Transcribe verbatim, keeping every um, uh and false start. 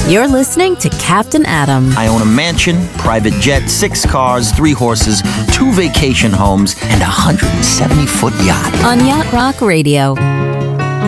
You're listening to Captain Adam. I own a mansion, private jet, six cars, three horses, two vacation homes, and a one hundred seventy foot yacht. On Yacht Rock Radio.